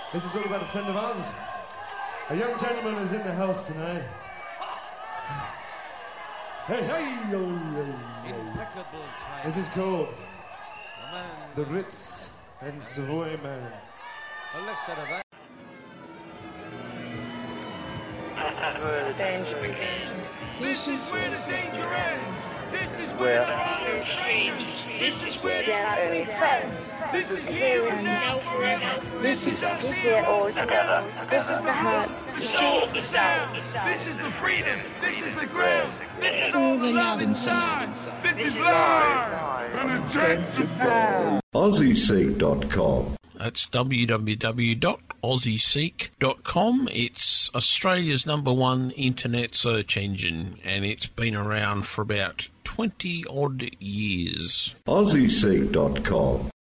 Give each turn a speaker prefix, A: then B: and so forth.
A: This is all about a friend of ours. A young gentleman is in the house tonight. Hey, hey, yo, yo, yo.
B: Impeccable time.
A: This is called The Ritz and Savoy Man.
B: Well, let's set that.
C: Danger.
D: This is where the danger ends. This is
C: Where?
D: the
C: Strange.
D: This is where the
C: Yeah, only friends.
D: This is here and now forever. This is us.
C: We're all together. This is the heart.
D: The soul of the sound. This is the freedom. This is the ground. This is all the love inside. This is life. And a chance to fall.
E: AussieSeek.com.
F: That's www.aussieseek.com. It's Australia's #1 internet search engine, and it's been around for about 20 odd years.
E: AussieSeek.com.